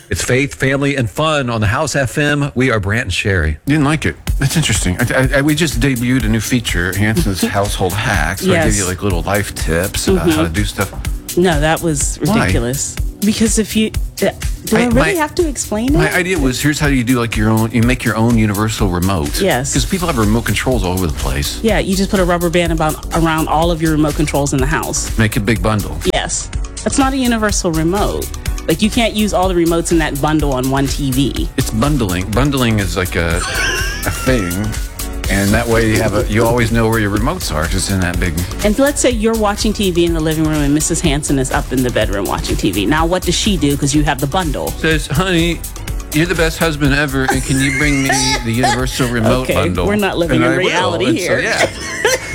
It's faith, family, and fun on the House FM. We are Brant and Sherry. Didn't like it. That's interesting. We just debuted a new feature, Hanson's Household Hacks. So I give you like little life tips about how to do stuff. No, that was ridiculous. Why? Because if you... do I really have to explain it? My idea was, here's how you do like your own... You make your own universal remote. Yes. Because people have remote controls all over the place. Yeah, you just put a rubber band around all of your remote controls in the house. Make a big bundle. Yes. That's not a universal remote. Like, you can't use all the remotes in that bundle on one TV. It's bundling. Bundling is like a thing. And that way you always know where your remotes are, because it's in that big... And let's say you're watching TV in the living room and Mrs. Hanson is up in the bedroom watching TV. Now, what does she do? Because you have the bundle. Says, honey, you're the best husband ever, and can you bring me the universal remote bundle? We're not living in reality here. So, yeah.